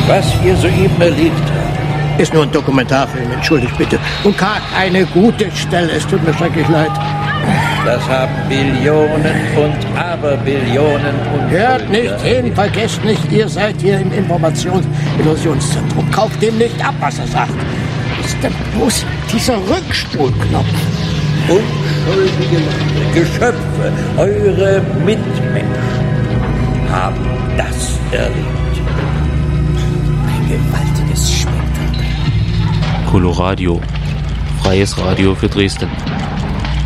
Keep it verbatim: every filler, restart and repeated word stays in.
Was wir soeben erlebt haben, ist nur ein Dokumentarfilm, entschuldigt bitte. Und gar keine gute Stelle, es tut mir schrecklich leid. Das haben Billionen und Aberbillionen und Hört nicht hin, vergesst nicht, ihr seid hier im Informations-Illusionszentrum. Kauft dem nicht ab, was er sagt. Was ist denn bloß dieser Rückspulknopf? Unschuldige Leute, Geschöpfe, eure Mitmenschen haben das erlebt. Ein gewaltiges Spektakel. Coloradio, freies Radio für Dresden.